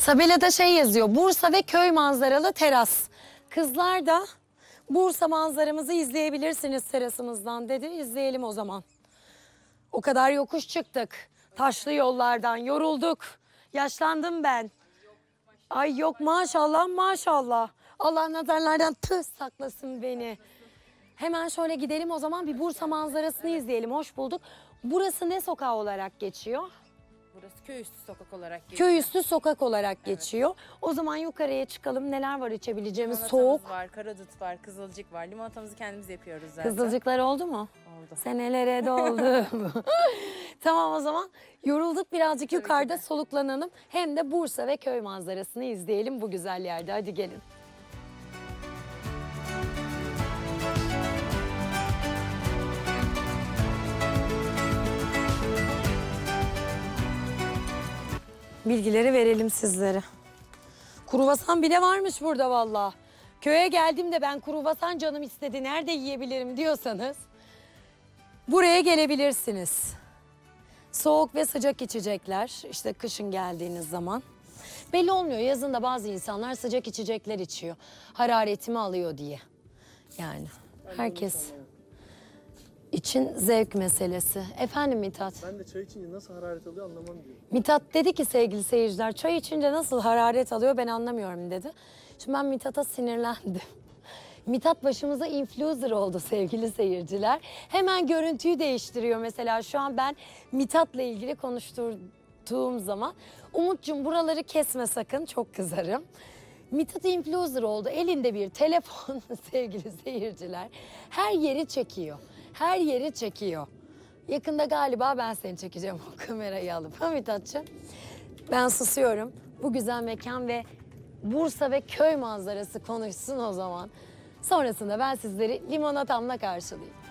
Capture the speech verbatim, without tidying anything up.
Tabelada şey yazıyor, Bursa ve köy manzaralı teras. Kızlar da Bursa manzaramızı izleyebilirsiniz terasımızdan dedi. İzleyelim o zaman. O kadar yokuş çıktık. Taşlı yollardan yorulduk. Yaşlandım ben. Ay yok maşallah maşallah. Allah nazarlardan tüh saklasın beni. Hemen şöyle gidelim o zaman bir Bursa manzarasını izleyelim. Hoş bulduk. Burası ne sokağı olarak geçiyor? Burası köy üstü sokak olarak geçiyor. Köy üstü sokak olarak geçiyor. O zaman yukarıya çıkalım. Neler var içebileceğimiz? Limonatamız Soğuk. var, karadut var, kızılcık var. Limonatamızı kendimiz yapıyoruz zaten. Kızılcıklar oldu mu? Oldu. Senelere doldu. Tamam o zaman yorulduk birazcık Tabii yukarıda ki de. soluklanalım. Hem de Bursa ve köy manzarasını izleyelim bu güzel yerde. Hadi gelin. Bilgileri verelim sizlere. Kruvasan bile varmış burada vallahi. Köye geldiğimde ben kruvasan canım istedi nerede yiyebilirim diyorsanız buraya gelebilirsiniz. Soğuk ve sıcak içecekler işte kışın geldiğiniz zaman. Belli olmuyor yazın da bazı insanlar sıcak içecekler içiyor. Hararetimi alıyor diye. Yani herkes için zevk meselesi. Efendim Mithat? Ben de çay içince nasıl hararet alıyor anlamam diyorum. Mithat dedi ki sevgili seyirciler çay içince nasıl hararet alıyor ben anlamıyorum dedi. Şimdi ben Mithat'a sinirlendim. Mithat başımıza influencer oldu sevgili seyirciler. Hemen görüntüyü değiştiriyor mesela şu an ben Mithat'la ilgili konuşturduğum zaman. Umut'cum buraları kesme sakın çok kızarım. Mithat influencer oldu elinde bir telefon sevgili seyirciler. Her yeri çekiyor. Her yeri çekiyor. Yakında galiba ben seni çekeceğim o kamerayı alıp. Ha Mithat'cığım? Ben susuyorum. Bu güzel mekan ve Bursa ve köy manzarası konuşsun o zaman. Sonrasında ben sizleri limonatamla karşılayayım.